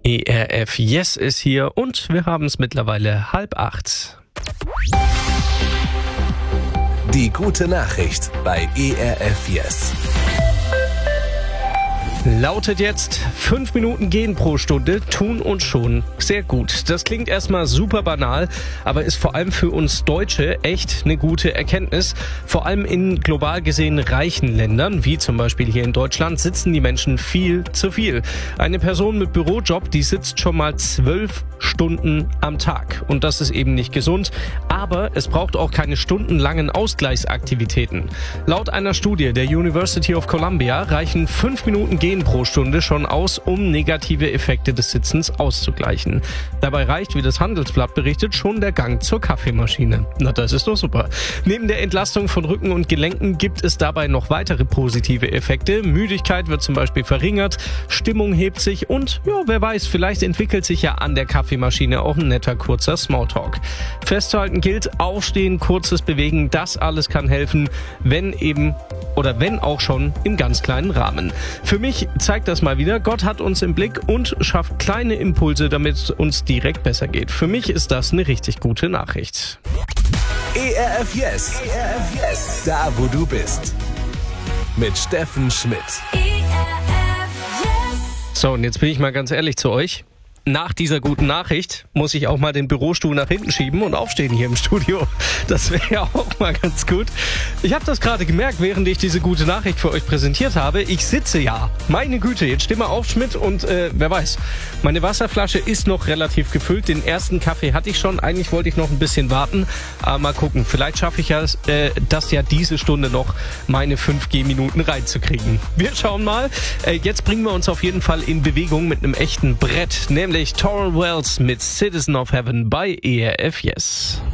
ERF Yes ist hier und wir haben es mittlerweile 7:30. Die gute Nachricht bei ERF Yes. Lautet jetzt, 5 Minuten gehen pro Stunde, tun uns schon sehr gut. Das klingt erstmal super banal, aber ist vor allem für uns Deutsche echt eine gute Erkenntnis. Vor allem in global gesehen reichen Ländern, wie zum Beispiel hier in Deutschland, sitzen die Menschen viel zu viel. Eine Person mit Bürojob, die sitzt schon mal 12 Stunden am Tag. Und das ist eben nicht gesund, aber es braucht auch keine stundenlangen Ausgleichsaktivitäten. Laut einer Studie der University of Columbia reichen 5 Minuten Gehen pro Stunde schon aus, um negative Effekte des Sitzens auszugleichen. Dabei reicht, wie das Handelsblatt berichtet, schon der Gang zur Kaffeemaschine. Na, das ist doch super. Neben der Entlastung von Rücken und Gelenken gibt es dabei noch weitere positive Effekte. Müdigkeit wird zum Beispiel verringert, Stimmung hebt sich und, ja, wer weiß, vielleicht entwickelt sich ja an der Kaffeemaschine auch ein netter kurzer Smalltalk. Festzuhalten gilt, Aufstehen, kurzes Bewegen, das alles kann helfen, wenn auch schon im ganz kleinen Rahmen. Für mich zeigt das mal wieder, Gott hat uns im Blick und schafft kleine Impulse, damit es uns direkt besser geht. Für mich ist das eine richtig gute Nachricht. ERF Yes. ERF Yes. Da, wo du bist. Mit Steffen Schmidt. So, und jetzt bin ich mal ganz ehrlich zu euch. Nach dieser guten Nachricht muss ich auch mal den Bürostuhl nach hinten schieben und aufstehen hier im Studio. Das wäre ja auch mal ganz gut. Ich habe das gerade gemerkt, während ich diese gute Nachricht für euch präsentiert habe. Ich sitze ja. Meine Güte, jetzt steh mal auf, Schmidt. Und wer weiß, meine Wasserflasche ist noch relativ gefüllt. Den ersten Kaffee hatte ich schon. Eigentlich wollte ich noch ein bisschen warten. Aber mal gucken, vielleicht schaffe ich das ja diese Stunde noch, meine 5 Gehminuten reinzukriegen. Wir schauen mal. Jetzt bringen wir uns auf jeden Fall in Bewegung mit einem echten Brett. Nämlich Torrell Wells mit Citizen of Heaven bei ERF Yes.